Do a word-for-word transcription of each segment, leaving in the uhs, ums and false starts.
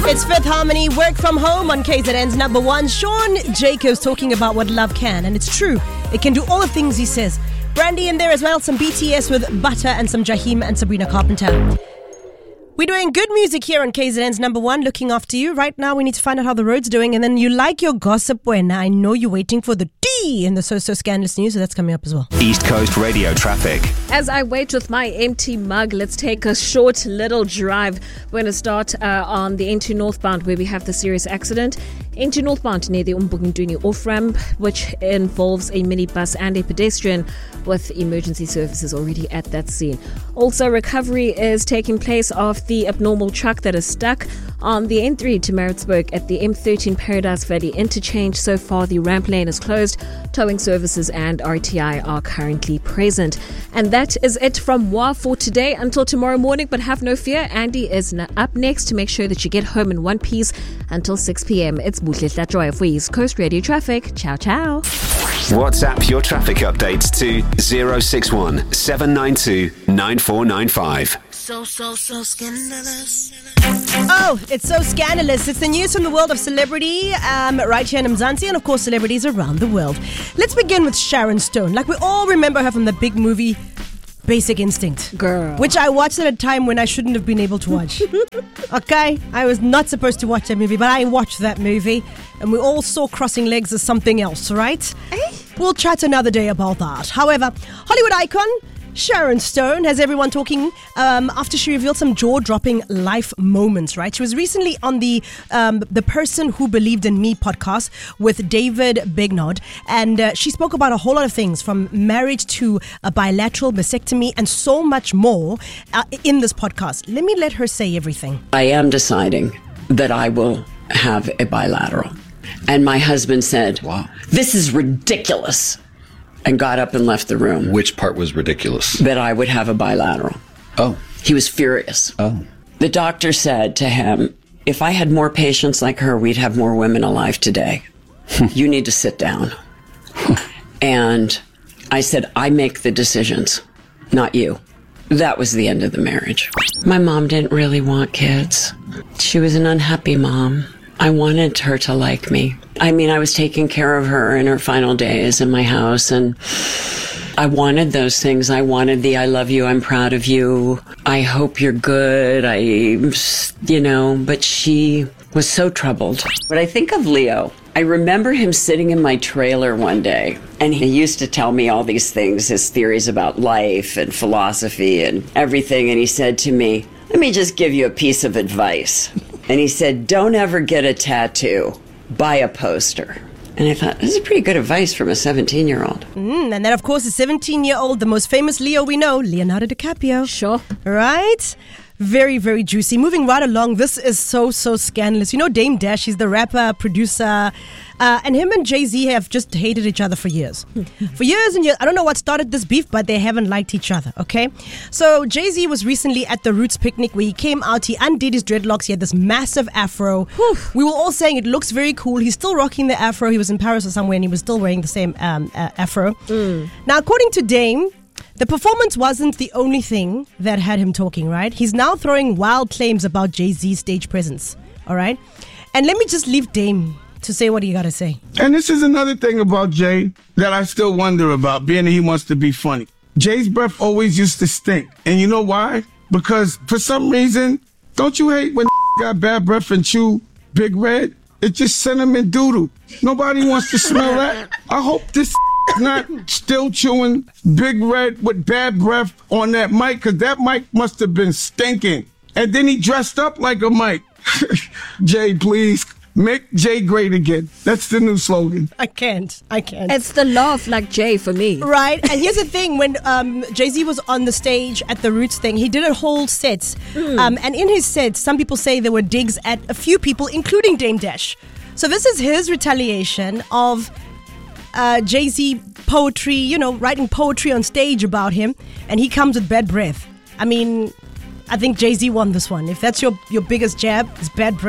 It's Fifth Harmony, Work From Home on K Z N's number one. Sean Jacobs talking about what love can, and it's true. It can do all the things he says. Brandy in there as well, some B T S with Butter and some Jaheim and Sabrina Carpenter. We're doing good music here on K Z N's number one, looking after you. Right now, we need to find out how the road's doing, and then you like your gossip when I know you're waiting for the D in the So-So Scandalous News, so that's coming up as well. East Coast Radio traffic. As I wait with my empty mug, let's take a short little drive. We're going to start uh, on the N two northbound where we have the serious accident. N two northbound near the Umbugunduni off-ramp, which involves a minibus and a pedestrian with emergency services already at that scene. Also, recovery is taking place of the abnormal truck that is stuck on the N three to Maritzburg at the M thirteen Paradise Valley interchange. So far, the ramp lane is closed. Towing services and R T I are currently present. And that is it from W A for today until tomorrow morning. But have no fear, Andy is up next to make sure that you get home in one piece until six p.m. It's Buhle Joy for East Coast Radio Traffic. Ciao, ciao. WhatsApp your traffic updates to zero six one seven nine two nine four nine five. So, so, so scandalous. Oh, it's so scandalous. It's the news from the world of celebrity, um, right here in Mzansi, and of course celebrities around the world. Let's begin with Sharon Stone. Like we all remember her from the big movie Basic Instinct. Girl. Which I watched at a time when I shouldn't have been able to watch. Okay? I was not supposed to watch that movie, but I watched that movie, and we all saw crossing legs as something else, right? Eh? We'll chat another day about that. However, Hollywood icon Sharon Stone has everyone talking um, after she revealed some jaw-dropping life moments, right? She was recently on the um, the Person Who Believed in Me podcast with David Bignod, and uh, she spoke about a whole lot of things, from marriage to a bilateral mastectomy and so much more uh, in this podcast. Let me let her say everything. I am deciding that I will have a bilateral. And my husband said, wow, this is ridiculous, and got up and left the room. Which part was ridiculous? That I would have a bilateral. Oh. He was furious. Oh. The doctor said to him, if I had more patients like her, we'd have more women alive today. You need to sit down. And I said, I make the decisions, not you. That was the end of the marriage. My mom didn't really want kids. She was an unhappy mom. I wanted her to like me. I mean, I was taking care of her in her final days in my house, and I wanted those things. I wanted the I love you, I'm proud of you, I hope you're good, I, you know, but she was so troubled. When I think of Leo, I remember him sitting in my trailer one day, and he used to tell me all these things, his theories about life and philosophy and everything, and he said to me, let me just give you a piece of advice. And he said, don't ever get a tattoo. Buy a poster. And I thought, this is pretty good advice from a seventeen-year-old. Mm, and then, of course, the seventeen-year-old, the most famous Leo we know, Leonardo DiCaprio. Sure. Right? Very, very juicy. Moving right along, this is so, so scandalous. You know Dame Dash, he's the rapper, producer, uh, and him and Jay-Z have just hated each other for years. For years and years. I don't know what started this beef, but they haven't liked each other, okay? So Jay-Z was recently at the Roots picnic where he came out, he undid his dreadlocks, he had this massive afro. Whew. We were all saying it looks very cool. He's still rocking the afro. He was in Paris or somewhere and he was still wearing the same um, uh, afro. Mm. Now, according to Dame, the performance wasn't the only thing that had him talking, right? He's now throwing wild claims about Jay-Z's stage presence, all right? And let me just leave Dame to say what he got to say. And this is another thing about Jay that I still wonder about, being that he wants to be funny. Jay's breath always used to stink. And you know why? Because for some reason, don't you hate when got bad breath and chew Big Red? It's just cinnamon doodle. Nobody wants to smell that. I hope this not still chewing Big Red with bad breath on that mic, because that mic must have been stinking. And then he dressed up like a mic. Jay, please, make Jay great again. That's the new slogan. I can't. I can't. It's the laugh like Jay for me. Right. And here's the thing. When um, Jay-Z was on the stage at the Roots thing, he did a whole set. Mm. Um, and in his set, some people say there were digs at a few people, including Dame Dash. So this is his retaliation of Uh, Jay-Z poetry, you know, writing poetry on stage about him, and he comes with bad breath. I mean, I think Jay-Z won this one. If that's your, your biggest jab, is bad breath,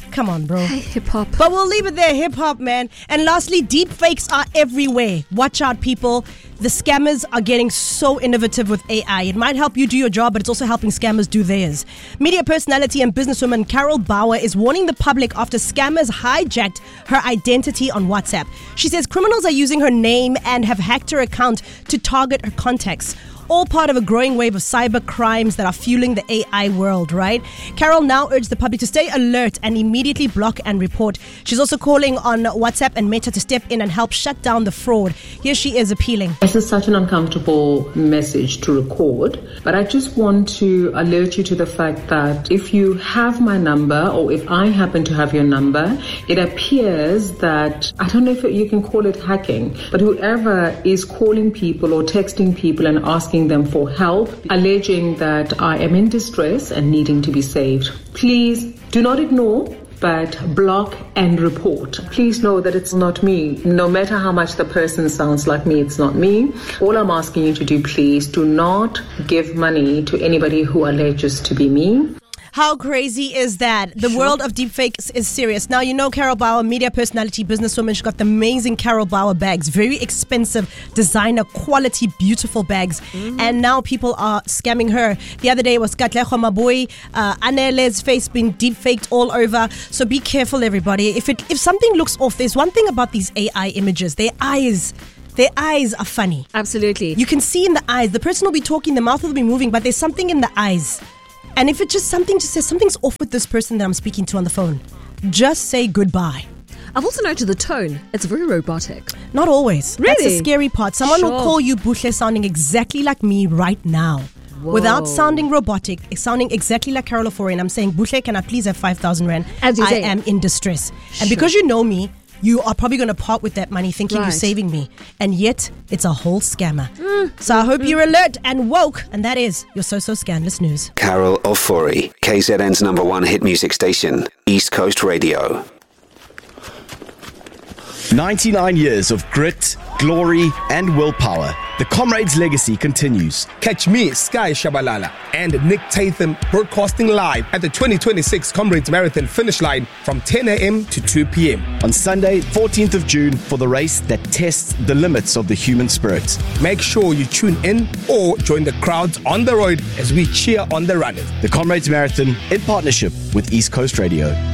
Come on, bro. Hey, hip hop. But we'll leave it there, hip hop, man. And lastly, deep fakes are everywhere. Watch out, people. The scammers are getting so innovative with A I. It might help you do your job, but it's also helping scammers do theirs. Media personality and businesswoman Carol Bauer is warning the public after scammers hijacked her identity on WhatsApp. She says criminals are using her name and have hacked her account to target her contacts. All part of a growing wave of cyber crimes that are fueling the A I world, right? Carol now urged the public to stay alert and immediately block and report. She's also calling on WhatsApp and Meta to step in and help shut down the fraud. Here she is appealing. This is such an uncomfortable message to record, but I just want to alert you to the fact that if you have my number or if I happen to have your number, it appears that, I don't know if you can call it hacking, but whoever is calling people or texting people and asking them for help, alleging that I am in distress and needing to be saved. Please do not ignore, but block and report. Please know that it's not me. No matter how much the person sounds like me, it's not me. All I'm asking you to do, please, do not give money to anybody who alleges to be me. How crazy is that? The sure. world of deepfakes is serious. Now, you know Carol Bauer, media personality, businesswoman. She got the amazing Carol Bauer bags. Very expensive, designer, quality, beautiful bags. Mm-hmm. And now people are scamming her. The other day was Katlego Maboi. Uh, Anele's face being deepfaked all over. So be careful, everybody. If it if something looks off, there's one thing about these A I images. Their eyes... Their eyes are funny. Absolutely. You can see in the eyes. The person will be talking, the mouth will be moving, but there's something in the eyes. And if it's just something just says something's off with this person that I'm speaking to on the phone, just say goodbye. I've also noted the tone. It's very robotic. Not always. Really? That's the scary part. Someone Sure. will call you Buhle sounding exactly like me right now. Whoa. Without sounding robotic, sounding exactly like Carol Ofori. And I'm saying, Buhle, can I please have five thousand rand? As you I say. am in distress. Sure. And because you know me, you are probably going to part with that money thinking Right. you're saving me. And yet, it's a whole scammer. Mm. So I hope you're alert and woke. And that is your So-So Scandalous News. Carol Ofori, K Z N's number one hit music station, East Coast Radio. ninety-nine years of grit, glory, and willpower. The Comrades legacy continues. Catch me, Sky Shabalala, and Nick Tatham broadcasting live at the twenty twenty-six Comrades Marathon finish line from ten a.m. to two p.m. On Sunday, fourteenth of June, for the race that tests the limits of the human spirit. Make sure you tune in or join the crowds on the road as we cheer on the runners. The Comrades Marathon in partnership with East Coast Radio.